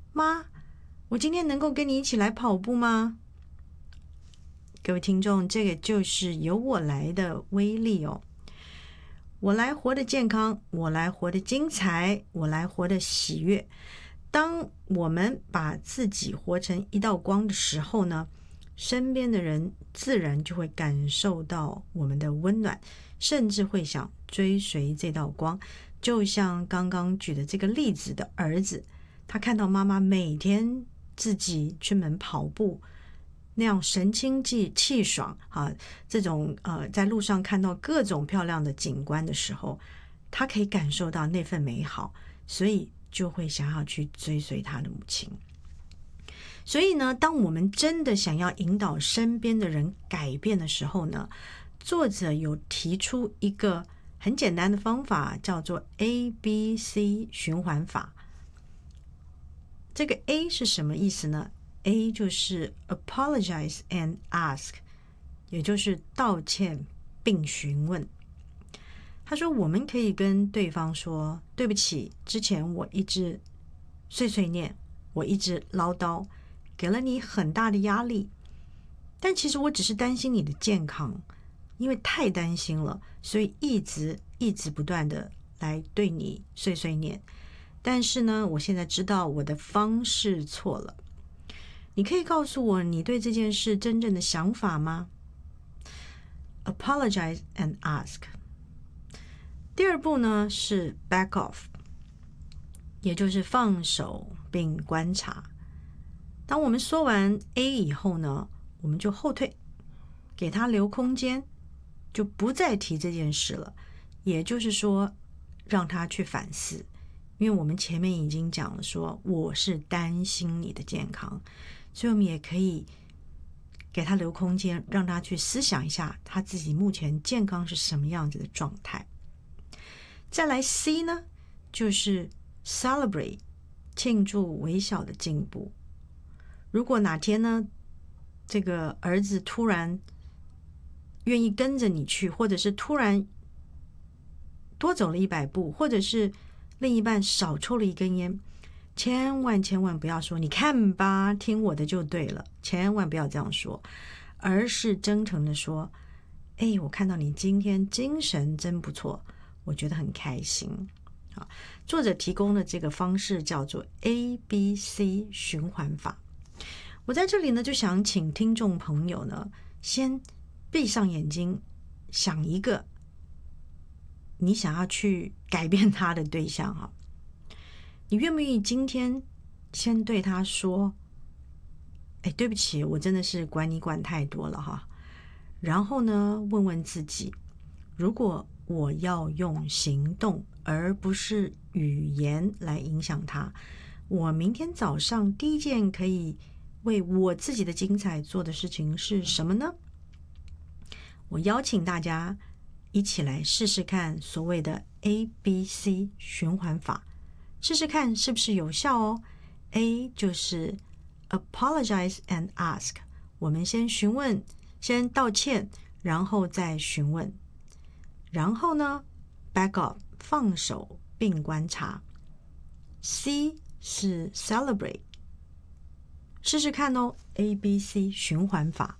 妈，我今天能够跟你一起来跑步吗？各位听众，这个就是由我来的威力哦。我来活得健康，我来活得精彩，我来活得喜悦。当我们把自己活成一道光的时候呢，身边的人自然就会感受到我们的温暖，甚至会想追随这道光。就像刚刚举的这个例子的儿子，他看到妈妈每天自己出门跑步，那样神清气爽啊，这种在路上看到各种漂亮的景观的时候，他可以感受到那份美好，所以就会想要去追随他的母亲。所以呢，当我们真的想要引导身边的人改变的时候呢，作者有提出一个很简单的方法，叫做 ABC 循环法。这个 A 是什么意思呢？ A 就是 apologize and ask， 也就是道歉并询问。他说我们可以跟对方说，对不起，之前我一直碎碎念，我一直唠叨，给了你很大的压力，但其实我只是担心你的健康，因为太担心了，所以一直不断的来对你碎碎念。但是呢，我现在知道我的方式错了。你可以告诉我你对这件事真正的想法吗？ Apologize and ask。 第二步呢是 back off， 也就是放手并观察。当我们说完 A 以后呢，我们就后退，给他留空间，就不再提这件事了。也就是说，让他去反思。因为我们前面已经讲了说，我是担心你的健康，所以我们也可以给他留空间，让他去思想一下他自己目前健康是什么样子的状态。再来 C 呢，就是 celebrate， 庆祝微小的进步。如果哪天呢，这个儿子突然愿意跟着你去，或者是突然多走了100步，或者是另一半少抽了一根烟，千万不要说你看吧，听我的就对了，千万不要这样说，而是真诚的说，我看到你今天精神真不错，我觉得很开心。作者提供的这个方式叫做 ABC 循环法。我在这里呢，就想请听众朋友呢，先闭上眼睛，想一个你想要去改变他的对象哈。你愿不愿意今天先对他说，对不起，我真的是管你管太多了哈。然后呢，问问自己，如果我要用行动而不是语言来影响他，我明天早上第一件可以为我自己的精彩做的事情是什么呢？我邀请大家一起来试试看所谓的 ABC 循环法，试试看是不是有效哦。A 就是 apologize and ask， 我们先询问，先道歉，然后再询问。然后呢 back off， 放手并观察。 C 是 celebrate， 试试看哦， ABC 循环法。